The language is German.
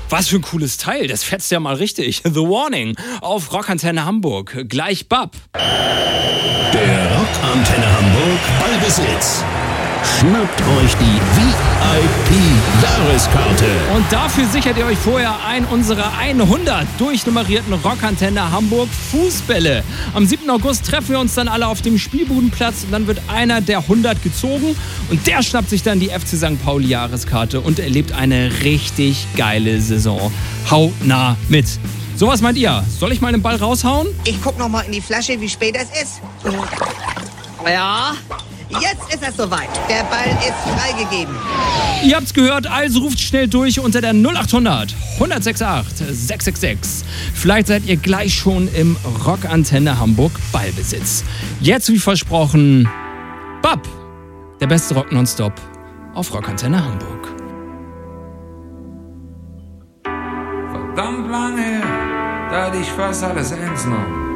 Was für ein cooles Teil, das fetzt ja mal richtig. The Warning auf Rockantenne Hamburg. Gleich Bab. Der Rockantenne Hamburg Ballbesitz. Schnappt euch die VIP-Jahreskarte. Und dafür sichert ihr euch vorher ein unserer 100 durchnummerierten Rockantenne Hamburg Fußbälle. Am 7. August treffen wir uns dann alle auf dem Spielbudenplatz und dann wird einer der 100 gezogen und der schnappt sich dann die FC St. Pauli Jahreskarte und erlebt eine richtig geile Saison. Hautnah mit. So, was meint ihr? Soll ich mal den Ball raushauen? Ich guck noch mal in die Flasche, wie spät es ist. Ja, jetzt ist es soweit. Der Ball ist freigegeben. Ihr habt's gehört, also ruft schnell durch unter der 0800 168 666. Vielleicht seid ihr gleich schon im Rockantenne Hamburg Ballbesitz. Jetzt, wie versprochen, Bab, der beste Rock nonstop auf Rockantenne Hamburg. Verdammt lange her, da hatte ich fast alles ernst genommen.